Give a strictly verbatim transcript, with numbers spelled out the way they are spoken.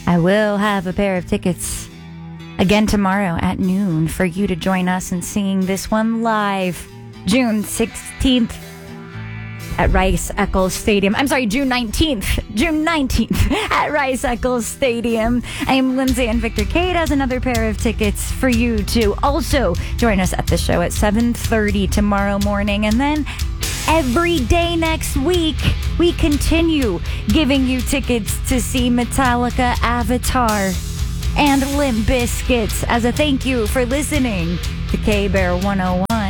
I will have a pair of tickets again tomorrow at noon for you to join us in seeing this one live. June sixteenth at Rice Eccles Stadium. I'm sorry, June nineteenth. June nineteenth at Rice Eccles Stadium. I am Lindsay, and Victor Cade has another pair of tickets for you to also join us at the show at seven thirty tomorrow morning. And then every day next week, we continue giving you tickets to see Metallica, Avatar, and Limp Bizkit as a thank you for listening to K-Bear one oh one.